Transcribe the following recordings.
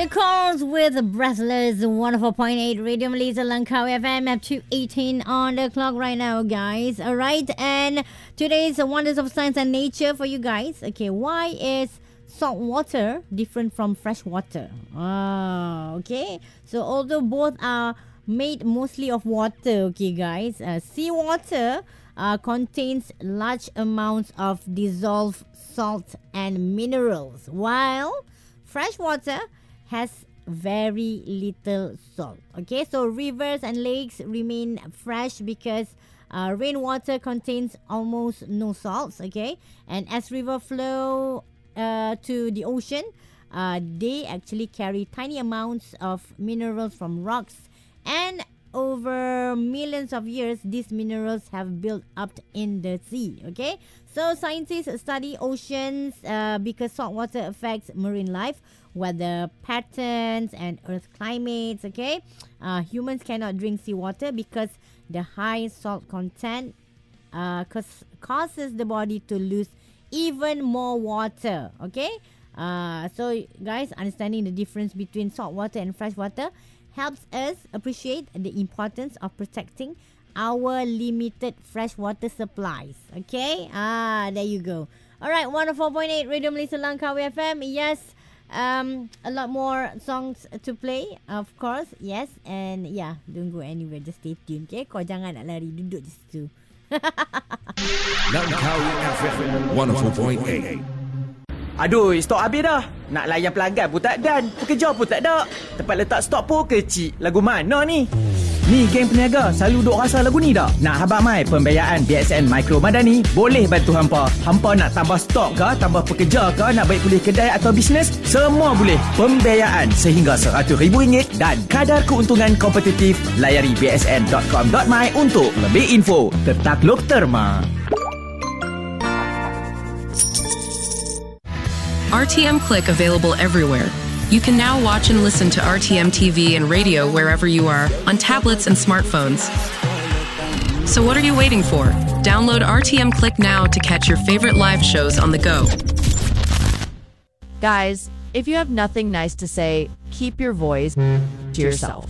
Nichols with Breathless, 104.8 Radio Malaysia Langkawi FM at 2:18 on the clock right now, guys. All right, and today's Wonders of Science and Nature for you guys. Okay, why is salt water different from fresh water? Okay. So although both are made mostly of water, okay, guys, seawater contains large amounts of dissolved salt and minerals, while fresh water has very little salt. Okay, so rivers and lakes remain fresh because rainwater contains almost no salts. Okay, and as river flow to the ocean, they actually carry tiny amounts of minerals from rocks, and over millions of years, these minerals have built up in the sea. Okay, so scientists study oceans because salt water affects marine life, weather patterns, and earth climates. Okay, humans cannot drink seawater because the high salt content causes the body to lose even more water. Okay, so guys, understanding the difference between salt water and fresh water helps us appreciate the importance of protecting our limited freshwater supplies. Okay, there you go. Alright, 104.8 Radio Malaysia Langkawi FM. Yes, a lot more songs to play, of course. Yes, and yeah, don't go anywhere, just stay tuned. Okay, kau jangan nak lari, duduk di situ. Langkawi FM 104.8. Aduh, stok habis dah. Nak layan pelanggan pun tak dan. Pekerja pun tak ada. Tempat letak stok pun kecil. Lagu mana ni? Ni geng peniaga selalu duk rasa lagu ni dah. Nak habaq mai pembiayaan BSN Micro Madani boleh bantu hampa. Hampa nak tambah stok ke, tambah pekerja ke, nak baik pulih kedai atau bisnes, semua boleh. Pembiayaan sehingga RM100,000 dan kadar keuntungan kompetitif. Layari bsn.com.my untuk lebih info. Tertakluk terma. RTM Click available everywhere. You can now watch and listen to RTM TV and radio wherever you are on tablets and smartphones. So what are you waiting for? Download RTM Click now to catch your favorite live shows on the go. Guys, if you have nothing nice to say, keep your voice to yourself.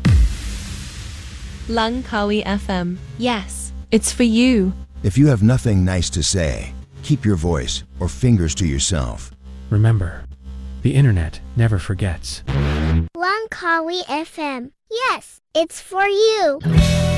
Langkawi FM. Yes, it's for you. If you have nothing nice to say, keep your voice or fingers to yourself. Remember, the internet never forgets. Langkawi FM. Yes, it's for you.